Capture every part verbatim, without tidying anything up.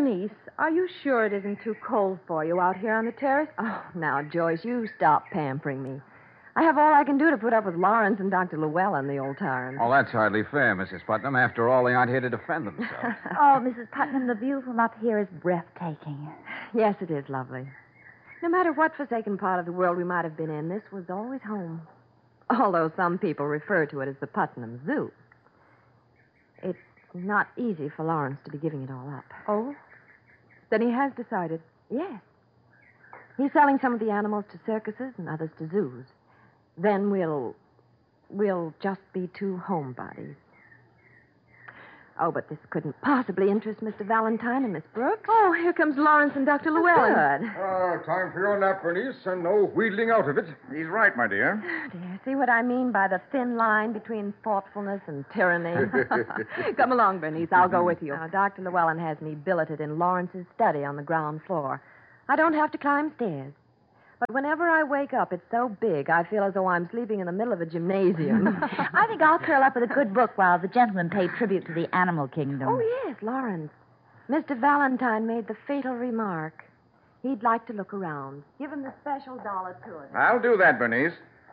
Bernice, are you sure it isn't too cold for you out here on the terrace? Oh, now, Joyce, you stop pampering me. I have all I can do to put up with Lawrence and Doctor Llewellyn, the old tyrants. Oh, that's hardly fair, Missus Putnam. After all, they aren't here to defend themselves. Oh, Missus Putnam, the view from up here is breathtaking. Yes, it is lovely. No matter what forsaken part of the world we might have been in, this was always home. Although some people refer to it as the Putnam Zoo. It's not easy for Lawrence to be giving it all up. Oh? Then he has decided. Yes. He's selling some of the animals to circuses and others to zoos. Then we'll... we'll just be two homebodies. Oh, but this couldn't possibly interest Mister Valentine and Miss Brooks. Oh, here comes Lawrence and Doctor Llewellyn. Good. Ah, time for your nap, Bernice, and no wheedling out of it. He's right, my dear. Oh, dear. See what I mean by the thin line between thoughtfulness and tyranny? Come along, Bernice. I'll go with you. Now, Doctor Llewellyn has me billeted in Lawrence's study on the ground floor. I don't have to climb stairs. But whenever I wake up, it's so big, I feel as though I'm sleeping in the middle of a gymnasium. I think I'll curl up with a good book while the gentlemen pay tribute to the animal kingdom. Oh, yes, Lawrence. Mister Valentine made the fatal remark. He'd like to look around. Give him the special dollar tour. I'll do that, Bernice.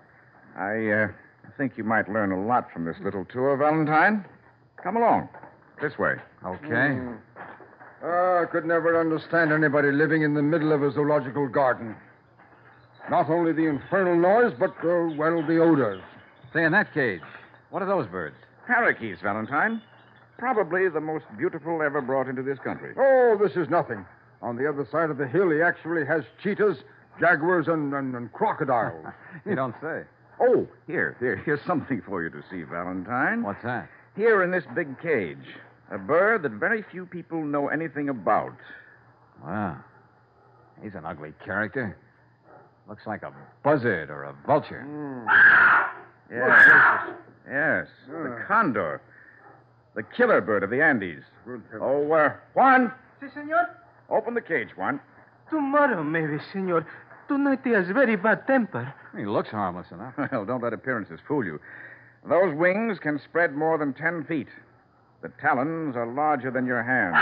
I uh, think you might learn a lot from this little tour, Valentine. Come along. This way. Okay. Mm. Uh, I could never understand anybody living in the middle of a zoological garden. Not only the infernal noise, but, uh, well, the odors. Say, in that cage, what are those birds? Parakeets, Valentine. Probably the most beautiful ever brought into this country. Oh, this is nothing. On the other side of the hill, he actually has cheetahs, jaguars, and, and, and crocodiles. You don't say. Oh, here, here, here's something for you to see, Valentine. What's that? Here in this big cage, a bird that very few people know anything about. Wow. He's an ugly character. Looks like a buzzard or a vulture. Mm. Yes. Yes, the Ah. condor. The killer bird of the Andes. Good heavens. Oh, uh, Juan, Si, senor. open the cage, Juan. Tomorrow, maybe, senor. Tonight he has very bad temper. He looks harmless enough. Well, don't let appearances fool you. Those wings can spread more than ten feet. The talons are larger than your hand.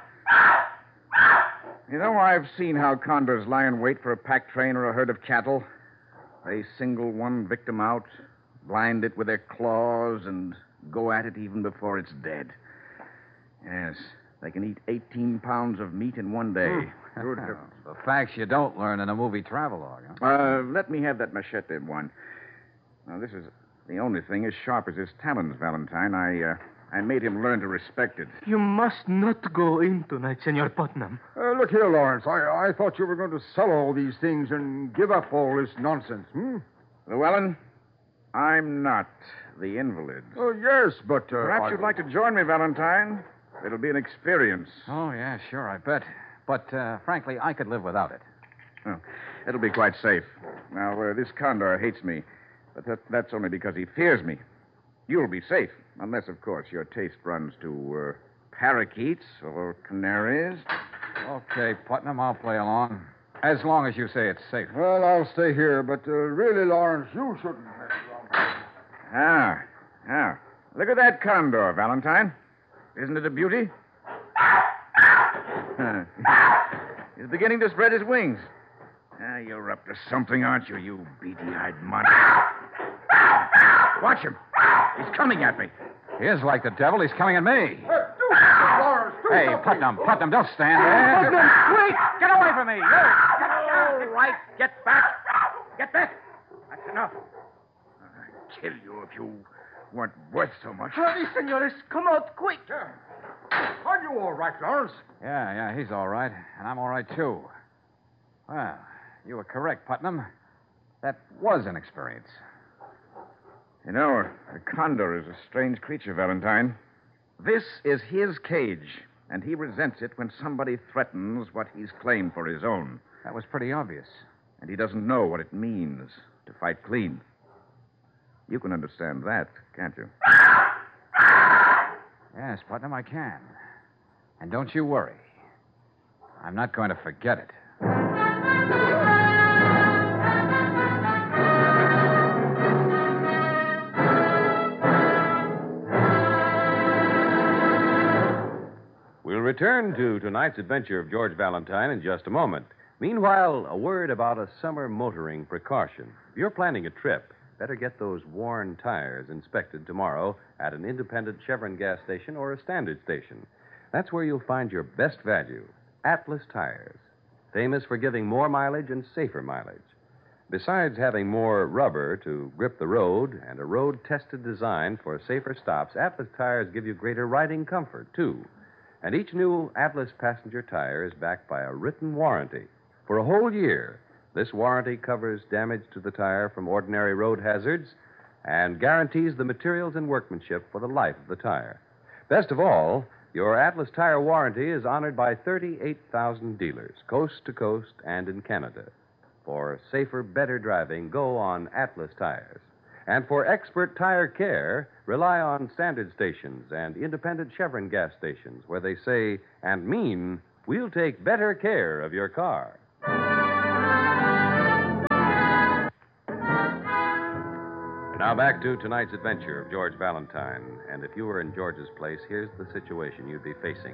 You know, I've seen how condors lie in wait for a pack train or a herd of cattle. They single one victim out, blind it with their claws, and go at it even before it's dead. Yes, they can eat eighteen pounds of meat in one day. Good heavens. The facts you don't learn in a movie travelogue, huh? Uh, let me have that machete, one. Now, this is the only thing as sharp as his talons, Valentine. I, uh, I made him learn to respect it. You must not go in tonight, Senor Putnam. Uh, look here, Lawrence. I, I thought you were going to sell all these things and give up all this nonsense, hmm? Llewellyn, I'm not the invalid. Oh, yes, but... Uh, Perhaps I- you'd like to join me, Valentine. It'll be an experience. Oh, yeah, sure, I bet. But, uh, frankly, I could live without it. Oh, it'll be quite safe. Now, uh, this condor hates me, but that, that's only because he fears me. You'll be safe, unless, of course, your taste runs to uh, parakeets or canaries. Okay, Putnam, I'll play along. As long as you say it's safe. Well, I'll stay here, but uh, really, Lawrence, you shouldn't mess around. Ah, ah. Look at that condor, Valentine. Isn't it a beauty? He's beginning to spread his wings. Ah, you're up to something, aren't you, you beady-eyed monster? Watch him. He's coming at me. He is like the devil. He's coming at me. Hey, do something, Lawrence. Do Hey, something. Putnam, Putnam, don't stand there. Putnam, wait! Get away from me. You. All right, get back. Get back. That's enough. I'd kill you if you weren't worth so much. Hurry, senores. Come out quick. Are you all right, Lawrence? Yeah, yeah, he's all right. And I'm all right, too. Well, you were correct, Putnam. That was an experience. You know, a condor is a strange creature, Valentine. This is his cage, and he resents it when somebody threatens what he's claimed for his own. That was pretty obvious. And he doesn't know what it means to fight clean. You can understand that, can't you? Yes, Putnam, I can. And don't you worry. I'm not going to forget it. We'll return to tonight's adventure of George Valentine in just a moment. Meanwhile, a word about a summer motoring precaution. If you're planning a trip, better get those worn tires inspected tomorrow at an independent Chevron gas station or a standard station. That's where you'll find your best value, Atlas Tires, famous for giving more mileage and safer mileage. Besides having more rubber to grip the road and a road-tested design for safer stops, Atlas Tires give you greater riding comfort, too. And each new Atlas passenger tire is backed by a written warranty. For a whole year, this warranty covers damage to the tire from ordinary road hazards and guarantees the materials and workmanship for the life of the tire. Best of all, your Atlas tire warranty is honored by thirty-eight thousand dealers, coast to coast and in Canada. For safer, better driving, go on Atlas Tires. And for expert tire care, rely on standard stations and independent Chevron gas stations where they say and mean, we'll take better care of your car. Now back to tonight's adventure of George Valentine. And if you were in George's place, here's the situation you'd be facing.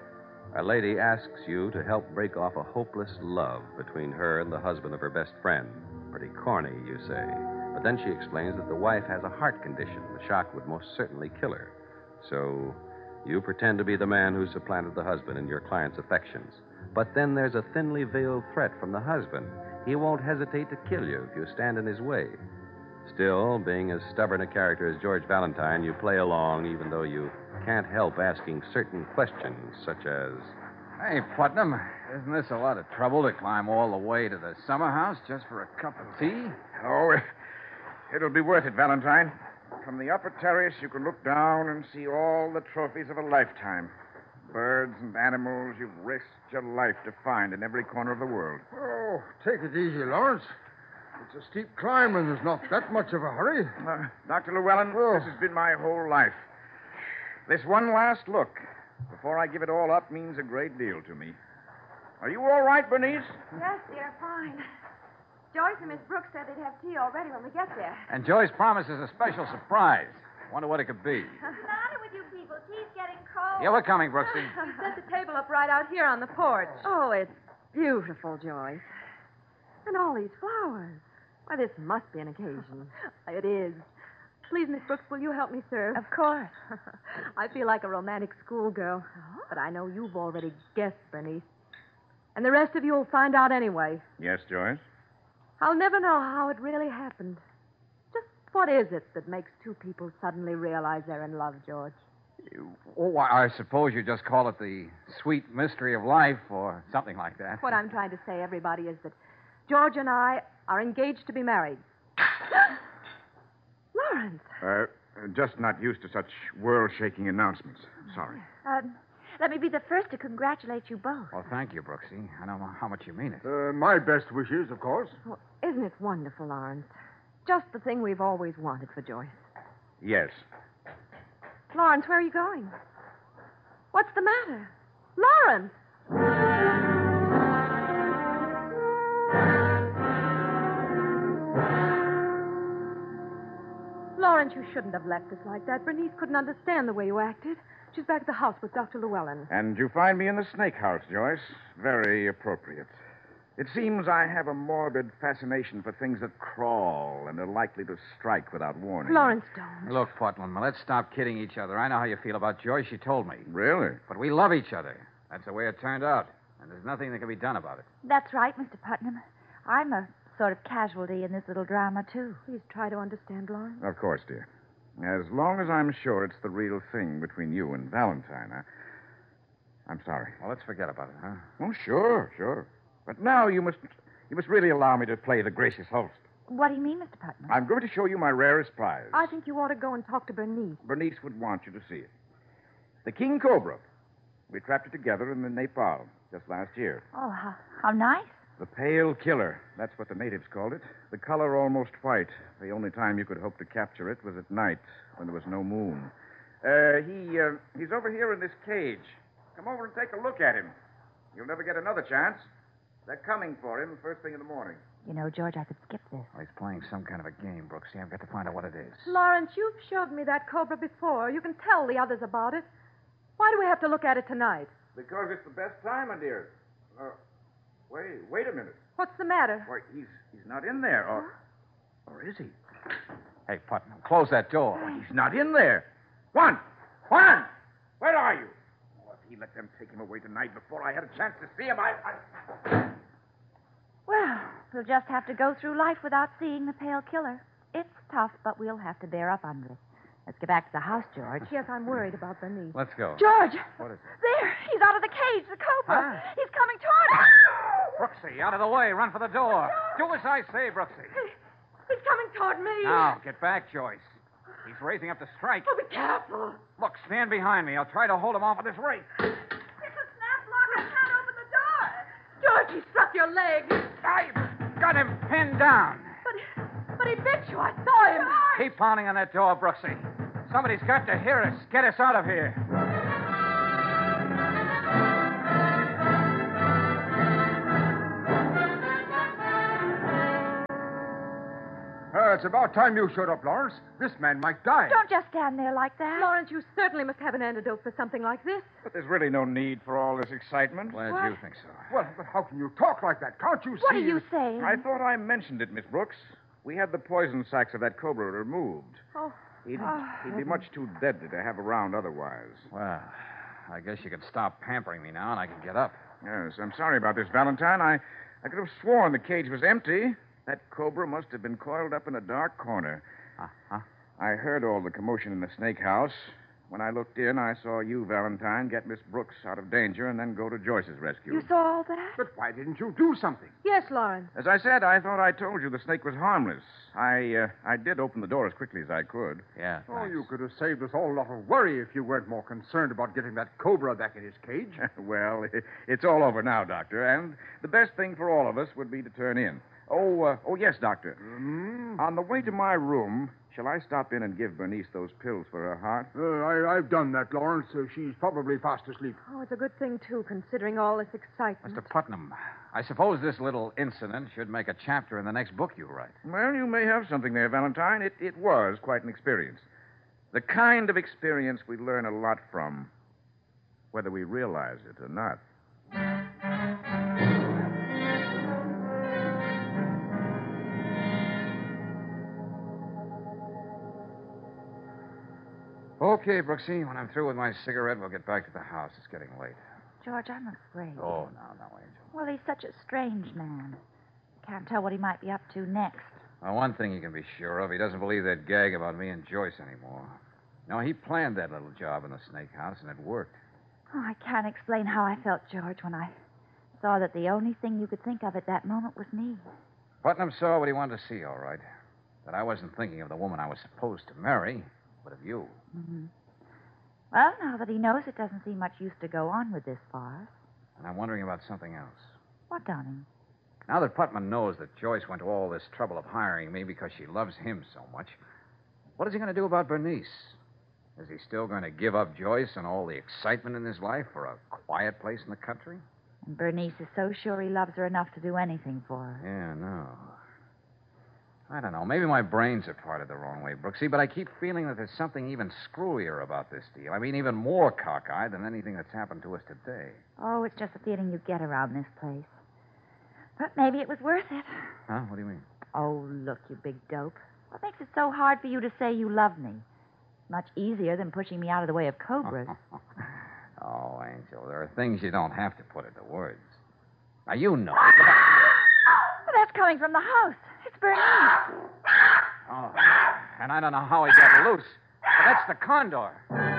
A lady asks you to help break off a hopeless love between her and the husband of her best friend. Pretty corny, you say. But then she explains that the wife has a heart condition. The shock would most certainly kill her. So you pretend to be the man who supplanted the husband in your client's affections. But then there's a thinly veiled threat from the husband. He won't hesitate to kill you if you stand in his way. Still, being as stubborn a character as George Valentine, you play along even though you can't help asking certain questions, such as... Hey, Putnam, isn't this a lot of trouble to climb all the way to the summer house just for a cup of tea? Oh, it'll be worth it, Valentine. From the upper terrace, you can look down and see all the trophies of a lifetime. Birds and animals you've risked your life to find in every corner of the world. Oh, take it easy, Lawrence. It's a steep climb, and there's not that much of a hurry. Uh, Doctor Llewellyn, Oh. this has been my whole life. This one last look, before I give it all up, means a great deal to me. Are you all right, Bernice? Yes, dear, fine. Joyce and Miss Brooks said they'd have tea all ready when we get there. And Joyce promises a special surprise. Wonder what it could be. What's the matter with you people? Tea's getting cold. Yeah, we're coming, Brooksy. We set the table up right out here on the porch. Oh, it's beautiful, Joyce. And all these flowers. Why, this must be an occasion. It is. Please, Miss Brooks, will you help me serve? Of course. I feel like a romantic schoolgirl. But I know you've already guessed, Bernice. And the rest of you will find out anyway. Yes, Joyce? I'll never know how it really happened. Just what is it that makes two people suddenly realize they're in love, George? Oh, I suppose you just call it the sweet mystery of life or something like that. What I'm trying to say, everybody, is that George and I are engaged to be married. Lawrence. Uh, just not used to such world-shaking announcements. Sorry. Um, let me be the first to congratulate you both. Well, thank you, Brooksy. I know how much you mean it. Uh, my best wishes, of course. Well, isn't it wonderful, Lawrence? Just the thing we've always wanted for Joyce. Yes. Lawrence, where are you going? What's the matter? Lawrence! Lawrence, you shouldn't have left us like that. Bernice couldn't understand the way you acted. She's back at the house with Doctor Llewellyn. And you find me in the snake house, Joyce. Very appropriate. It seems I have a morbid fascination for things that crawl and are likely to strike without warning. Lawrence, don't. Look, Putnam, let's stop kidding each other. I know how you feel about Joyce. She told me. Really? But we love each other. That's the way it turned out. And there's nothing that can be done about it. That's right, Mister Putnam. I'm a sort of casualty in this little drama, too. Please try to understand, Lawrence. Of course, dear. As long as I'm sure it's the real thing between you and Valentine, I... I'm sorry. Well, let's forget about it, huh? Oh, sure, sure. But now you must you must really allow me to play the gracious host. What do you mean, Mister Putnam? I'm going to show you my rarest prize. I think you ought to go and talk to Bernice. Bernice would want you to see it. The king cobra. We trapped it together in the Nepal just last year. Oh, how, how nice. The pale killer. That's what the natives called it. The color almost white. The only time you could hope to capture it was at night when there was no moon. Uh, he, uh, he's over here in this cage. Come over and take a look at him. You'll never get another chance. They're coming for him first thing in the morning. You know, George, I could skip this. Well, he's playing some kind of a game, Brooksy. I've got to find out what it is. Lawrence, you've showed me that cobra before. You can tell the others about it. Why do we have to look at it tonight? Because it's the best time, my dear. Uh, wait, wait a minute. What's the matter? Why, he's he's not in there, or or is he? Hey, Putnam, close that door. Why, he's not in there. Juan, Juan, where are you? Oh, if he let them take him away tonight before I had a chance to see him, I. I... Well, we'll just have to go through life without seeing the pale killer. It's tough, but we'll have to bear up under it. Let's get back to the house, George. Yes, I'm worried about Bernice. Let's go. George! What is it? There! He's out of the cage, the cobra. Huh? He's coming toward us. Brooksy, out of the way. Run for the door. Do as I say, Brooksy. He's coming toward me. Now, get back, Joyce. He's raising up to strike. Oh, be careful. Look, stand behind me. I'll try to hold him off of this rake. It's a snap lock. I can't open the door. George, he struck your leg. I've got him pinned down. But, but he bit you. I saw him. Keep pounding on that door, Brooksy. Somebody's got to hear us. Get us out of here. Uh, it's about time you showed up, Lawrence. This man might die. Don't just stand there like that. Lawrence, you certainly must have an antidote for something like this. But there's really no need for all this excitement. Glad What? you think so. Well, but how can you talk like that? Can't you see? What are you saying? I thought I mentioned it, Miss Brooks. We had the poison sacs of that cobra removed. Oh, He'd, Oh, he'd be much too deadly to have around otherwise. Well, I guess you can stop pampering me now and I can get up. Yes, I'm sorry about this, Valentine. I, I could have sworn the cage was empty. That cobra must have been coiled up in a dark corner. Uh-huh. I heard all the commotion in the snake house. When I looked in, I saw you, Valentine, get Miss Brooks out of danger and then go to Joyce's rescue. You saw all that? But why didn't you do something? yes, Lawrence. As I said, I thought I told you the snake was harmless. I uh, I did open the door as quickly as I could. Yeah. Oh, thanks. you could have saved us all a lot of worry if you weren't more concerned about getting that cobra back in his cage. Well, it's all over now, Doctor, and the best thing for all of us would be to turn in. Oh, uh, oh yes, Doctor. Hmm? On the way to my room, shall I stop in and give Bernice those pills for her heart? Uh, I, I've done that, Lawrence. Uh, she's probably fast asleep. Oh, it's a good thing, too, considering all this excitement. Mister Putnam, I suppose this little incident should make a chapter in the next book you write. Well, you may have something there, Valentine. It, it was quite an experience. The kind of experience we learn a lot from, whether we realize it or not. Okay, Brooksy, when I'm through with my cigarette, we'll get back to the house. It's getting late. George, I'm afraid. Oh, no, no, Angel. Well, he's such a strange man. Can't tell what he might be up to next. Well, one thing you can be sure of, he doesn't believe that gag about me and Joyce anymore. No, he planned that little job in the snake house, and it worked. Oh, I can't explain how I felt, George, when I saw that the only thing you could think of at that moment was me. Putnam saw what he wanted to see, all right. That I wasn't thinking of the woman I was supposed to marry, but of you. Mm-hmm. Well, now that he knows, it doesn't seem much use to go on with this farce. And I'm wondering about something else. What, darling? Now that Putnam knows that Joyce went to all this trouble of hiring me because she loves him so much, what is he going to do about Bernice? Is he still going to give up Joyce and all the excitement in his life for a quiet place in the country? And Bernice is so sure he loves her enough to do anything for her. Yeah, no. I don't know. Maybe my brains are parted the wrong way, Brooksy, but I keep feeling that there's something even screwier about this deal. I mean, even more cockeyed than anything that's happened to us today. Oh, it's just a feeling you get around this place. But maybe it was worth it. Huh? What do you mean? Oh, look, you big dope. What makes it so hard for you to say you love me? Much easier than pushing me out of the way of cobras. Oh, Angel, there are things you don't have to put into words. Now, you know. Well, that's coming from the house. It's Bernice. Oh, and I don't know how he got loose, but that's the condor.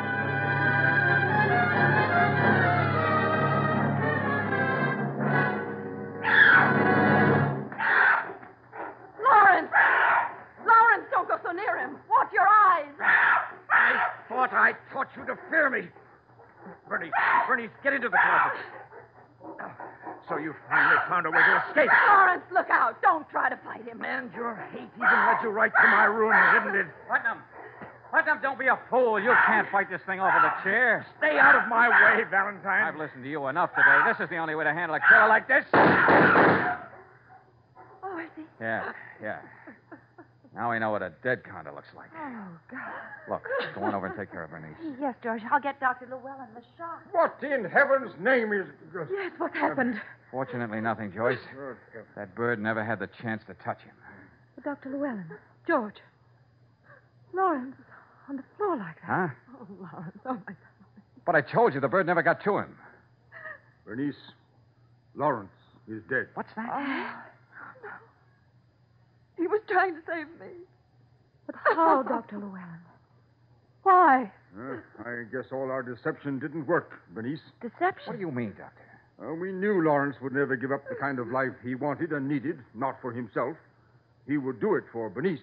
Lawrence! Lawrence, don't go so near him. Watch your eyes. I thought I taught you to fear me. Bernice, Bernice, get into the closet. So you finally found a way to escape. Lawrence, look out. Don't try to fight him. And your hate even led you right to my room, didn't it? Putnam! Putnam, don't be a fool. You can't fight this thing off with a chair. Stay out of my way, Valentine. I've listened to you enough today. This is the only way to handle a killer like this. Oh, is he? Yeah, yeah. Now we know what a dead Condor looks like. Oh, God. Look, go on over and take care of Bernice. Yes, George. I'll get Doctor Llewellyn the shot. What in heaven's name is... Yes, what's happened? Fortunately, nothing, Joyce. That bird never had the chance to touch him. Doctor Llewellyn. George. Lawrence on the floor like that. Huh? Oh, Lawrence. Oh, my God. But I told you the bird never got to him. Bernice, Lawrence is dead. What's that? Oh, no. He was trying to save me. But how, Doctor Llewellyn? Why? Uh, I guess all our deception didn't work, Bernice. Deception? What do you mean, Doctor? Uh, we knew Lawrence would never give up the kind of life he wanted and needed, not for himself. He would do it for Bernice.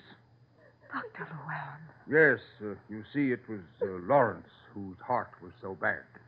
Doctor Llewellyn. Yes, uh, you see, it was uh, Lawrence whose heart was so bad.